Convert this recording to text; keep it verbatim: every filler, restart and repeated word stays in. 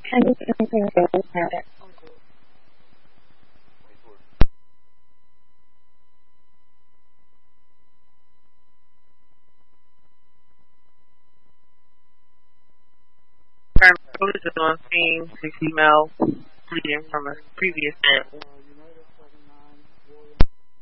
I just don't think they would have it. I was just on seeing the female bleeding from a previous man.